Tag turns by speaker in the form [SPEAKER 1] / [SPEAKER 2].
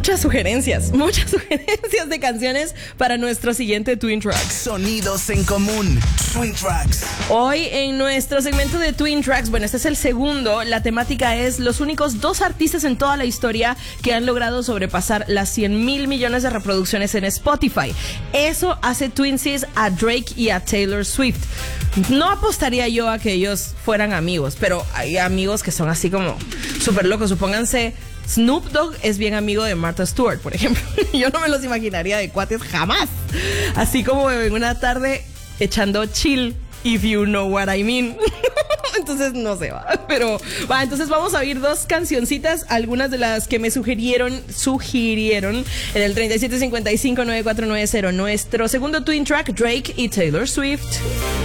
[SPEAKER 1] muchas sugerencias de canciones para nuestro siguiente Twin Tracks.
[SPEAKER 2] Sonidos en común, Twin Tracks.
[SPEAKER 1] Hoy en nuestro segmento de Twin Tracks, bueno, este es el segundo, la temática es los únicos 2 artistas en toda la historia que han logrado sobrepasar las 100,000 millones de reproducciones en Spotify. Eso hace Twinsies a Drake y a Taylor Swift. No apostaría yo a que ellos fueran amigos, pero hay amigos que son así como súper locos. Supónganse, Snoop Dogg es bien amigo de Martha Stewart, por ejemplo. Yo no me los imaginaría de cuates jamás. Así como en una tarde echando chill, if you know what I mean. Entonces no se va. Pero va, entonces vamos a oír 2 cancioncitas, algunas de las que me sugirieron en el 37559490. Nuestro segundo Twin Track, Drake y Taylor Swift.